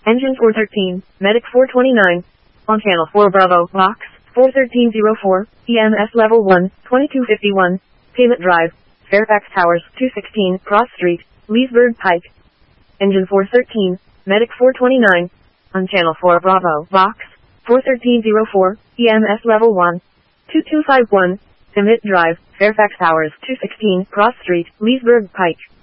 Engine 413, Medic 429. On Channel 4 Bravo, Box 41304, EMS Level 1, 2251. Payment Drive, Fairfax Towers, 216, Cross Street, Leesburg Pike. Engine 413, Medic 429. On Channel 4 Bravo, Box 41304, EMS Level 1, 2251. Payment Drive, Fairfax Towers, 216, Cross Street, Leesburg Pike.